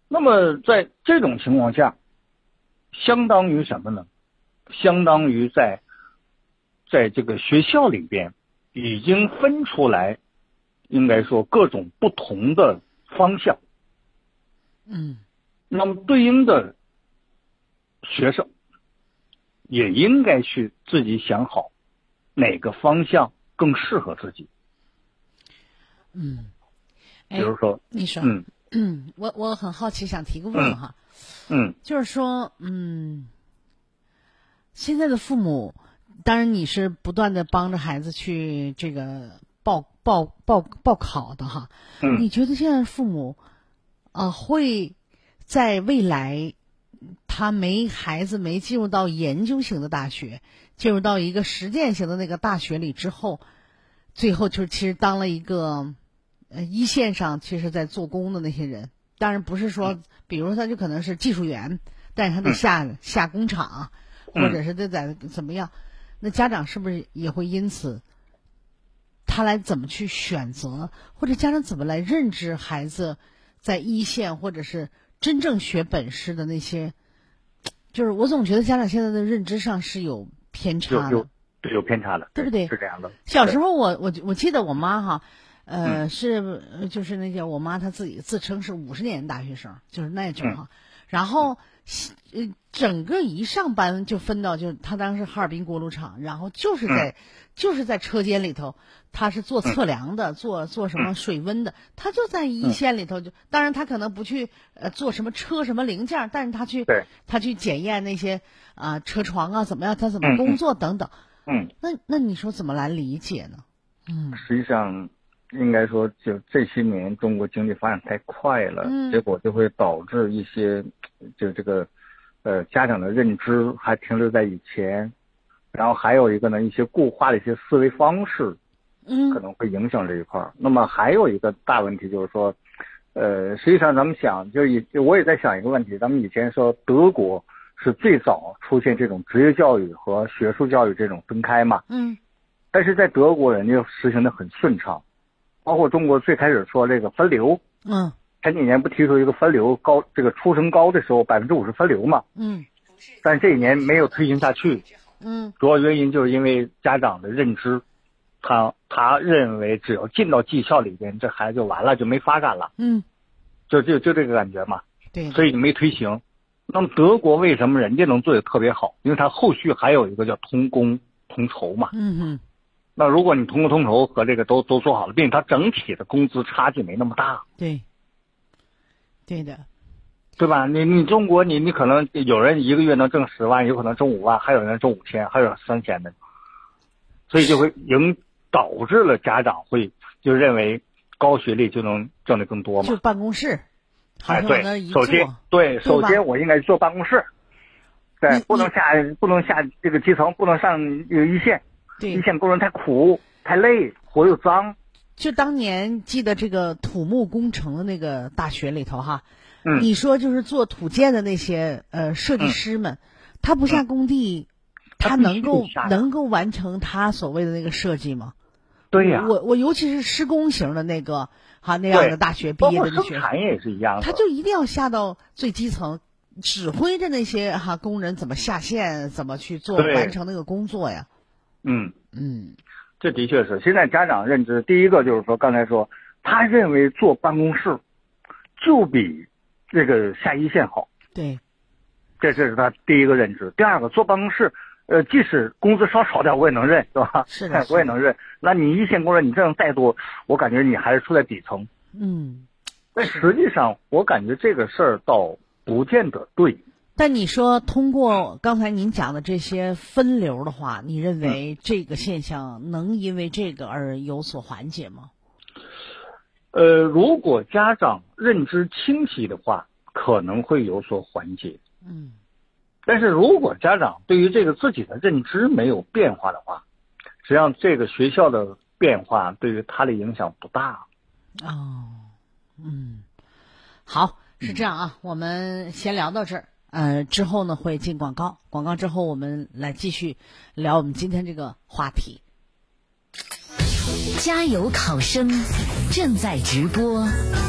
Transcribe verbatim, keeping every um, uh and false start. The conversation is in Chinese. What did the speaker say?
那么在这种情况下，相当于什么呢？相当于在在这个学校里边已经分出来，应该说各种不同的方向。 嗯， 那么对应的学生也应该去自己想好哪个方向更适合自己。 嗯， 比如说， 你说， 嗯嗯，我我很好奇，想提个问哈， 嗯， 就是说，嗯，现在的父母，当然你是不断的帮着孩子去这个报报报报考的哈， 嗯， 你觉得现在父母啊、呃、会在未来，他没孩子没进入到研究型的大学，进入到一个实践型的那个大学里之后，最后就其实当了一个呃一线上其实在做工的那些人，当然不是说，比如说他就可能是技术员，但是他得下、嗯、下工厂，或者是得在怎么样，那家长是不是也会因此他来怎么去选择，或者家长怎么来认知孩子在一线或者是真正学本事的那些，就是我总觉得家长现在的认知上是有偏差的， 有有有偏差的， 对不对？ 是这样的。 小时候我我我记得我妈哈，呃， 嗯、 是就是那些我妈她自己自称是五十年大学生，就是那种哈，嗯、然后呃整个一上班就分到就她当时哈尔滨锅炉厂，然后就是在、嗯、就是在车间里头。他是做测量的，嗯、做做什么水温的，他就在一线里头就，当然他可能不去呃做什么车什么零件，但是他去他去检验那些啊、呃、车床啊怎么样，他怎么工作等等。 嗯， 那那你说怎么来理解呢？嗯， 实际上应该说，就这些年中国经济发展太快了，嗯、结果就会导致一些就这个呃家长的认知还停留在以前，然后还有一个呢一些固化的一些思维方式。 嗯， 可能会影响这一块儿。那么还有一个大问题就是说，呃，实际上咱们想，就以我也在想一个问题，咱们以前说德国是最早出现这种职业教育和学术教育这种分开嘛， 嗯， 但是在德国人家实行的很顺畅，包括中国最开始说这个分流， 嗯， 前几年不提出一个分流高，这个出生高的时候百分之五十分流嘛， 嗯， 但这一年没有推行下去， 嗯， 主要原因就是因为家长的认知。他他认为只要进到技校里边，这孩子就完了，就没发展了。 嗯， 就就就这个感觉嘛。 对。 所以没推行。那么德国为什么人家能做得特别好？因为他后续还有一个叫同工同酬嘛。 嗯哼。 那如果你同工同酬和这个都都做好了，并且他整体的工资差距没那么大。 对。对的。 对吧？你你中国你你可能有人一个月能挣十万，有可能挣五万，还有人挣五千，还有人三千的，所以就会影。导致了家长会就认为高学历就能挣得更多嘛？ 就办公室， 哎，对，首先对，首先我应该坐办公室，对，不能下不能下这个基层，不能上这个一线， 对， 一线工人太苦太累，活又脏。 就当年记得这个土木工程的那个大学里头哈， 嗯， 你说就是做土建的那些呃设计师们，嗯、他不下工地，嗯、他能够能够完成他所谓的那个设计吗？ 对呀、啊， 我我尤其是施工型的那个哈那样的大学毕业的学生， 包括生产也是一样的， 他就一定要下到最基层，指挥着那些哈工人怎么下线，怎么去做完成那个工作呀。 嗯嗯， 这的确是现在家长认知，第一个就是说刚才说，他认为坐办公室就比这个下一线好。 对， 这这是他第一个认知。第二个，坐办公室。呃，即使工资稍少点，我也能认，对吧？ 是的， 我也能认。那你一线工人，你挣再多，我感觉你还是处在底层。 嗯， 但实际上，我感觉这个事儿倒不见得对。 但你说，通过刚才您讲的这些分流的话，你认为这个现象能因为这个而有所缓解吗？ 呃，如果家长认知清晰的话，可能会有所缓解。 嗯。 但是如果家长对于这个自己的认知没有变化的话，实际上这个学校的变化对于他的影响不大。 哦，嗯，好，是这样啊，嗯、我们先聊到这儿，呃，之后呢会进广告，广告之后我们来继续聊我们今天这个话题。 加油考生正在直播。